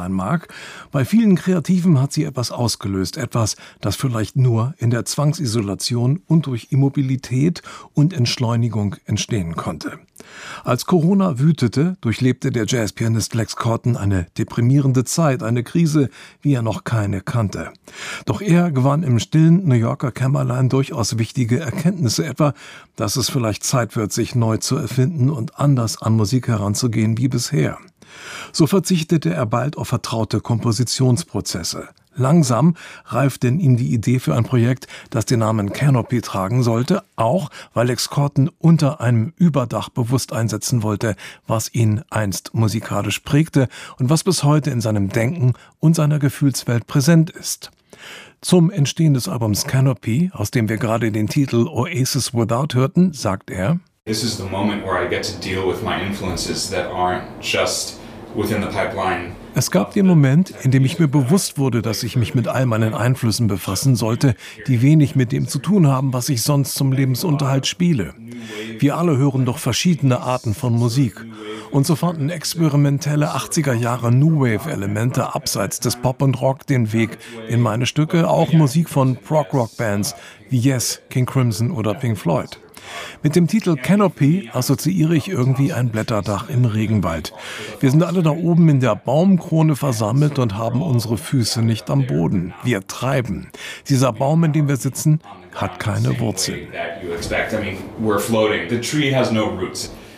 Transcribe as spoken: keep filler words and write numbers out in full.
sein mag, bei vielen Kreativen hat sie etwas ausgelöst, etwas, das vielleicht nur in der Zwangsisolation und durch Immobilität und Entschleunigung entstehen konnte. Als Corona wütete, durchlebte der Jazzpianist Lex Corton eine deprimierende Zeit, eine Krise, wie er noch keine kannte. Doch er gewann im stillen New Yorker Kämmerlein durchaus wichtige Erkenntnisse, etwa, dass es vielleicht Zeit wird, sich neu zu erfinden und anders an Musik heranzugehen wie bisher. So verzichtete er bald auf vertraute Kompositionsprozesse. Langsam reifte in ihm die Idee für ein Projekt, das den Namen Canopy tragen sollte, auch weil Lex Corton unter einem Überdach bewusst einsetzen wollte, was ihn einst musikalisch prägte und was bis heute in seinem Denken und seiner Gefühlswelt präsent ist. Zum Entstehen des Albums Canopy, aus dem wir gerade den Titel Oasis Without hörten, sagt er: This is the moment where I get to deal with my influences that aren't just within the pipeline. Es gab den Moment, in dem ich mir bewusst wurde, dass ich mich mit all meinen Einflüssen befassen sollte, die wenig mit dem zu tun haben, was ich sonst zum Lebensunterhalt spiele. Wir alle hören doch verschiedene Arten von Musik. Und so fanden experimentelle achtziger Jahre New Wave-Elemente abseits des Pop und Rock den Weg in meine Stücke, auch Musik von Prog-Rock-Bands wie Yes, King Crimson oder Pink Floyd. Mit dem Titel Canopy assoziiere ich irgendwie ein Blätterdach im Regenwald. Wir sind alle da oben in der Baumkrone versammelt und haben unsere Füße nicht am Boden. Wir treiben. Dieser Baum, in dem wir sitzen, hat keine Wurzeln. That you expect. I mean, we're floating. The tree has no roots.